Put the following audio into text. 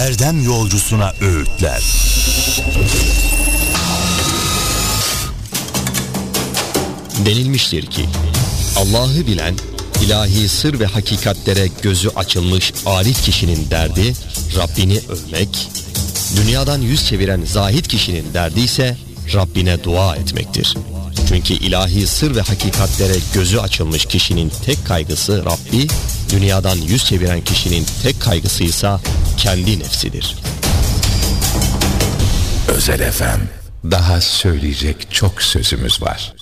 erdem yolcusuna öğütler. Denilmiştir ki Allah'ı bilen, ilahi sır ve hakikatlere gözü açılmış arif kişinin derdi Rabbini övmek, dünyadan yüz çeviren zahid kişinin derdi ise Rabbine dua etmektir. Çünkü ilahi sır ve hakikatlere gözü açılmış kişinin tek kaygısı Rabbi, dünyadan yüz çeviren kişinin tek kaygısıysa kendi nefsidir. Özel FM. Daha söyleyecek çok sözümüz var.